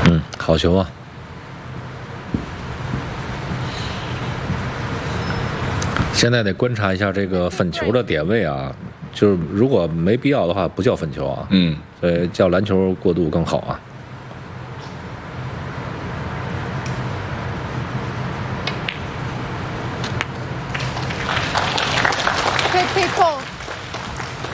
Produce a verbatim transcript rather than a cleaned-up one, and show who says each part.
Speaker 1: 嗯，好球啊！现在得观察一下这个粉球的点位啊，就是如果没必要的话，不叫粉球啊，
Speaker 2: 嗯，
Speaker 1: 所以叫篮球过渡更好啊。
Speaker 3: 可以可以扣。